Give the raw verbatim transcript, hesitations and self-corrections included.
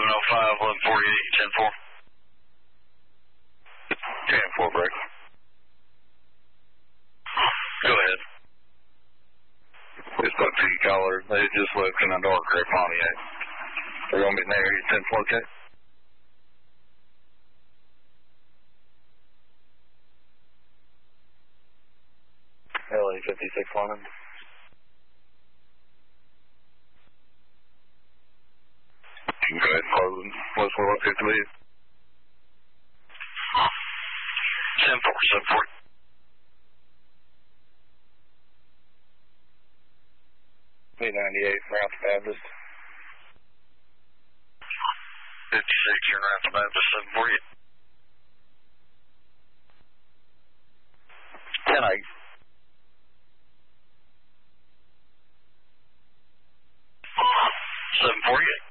eleven oh five, eleven forty-eight, ten four. ten four, break. Go ahead. It's got two callers. They just left in a dark gray Pontiac. They're going to be in the area ten four, okay? L A fifty-six London. You can go ahead and close them. What's what it's to be? ten four, seven four. B ninety-eight, Mount Baptist. fifty-six, you're around the Baptist, seven forty-eight. ten eight. seven forty-eight.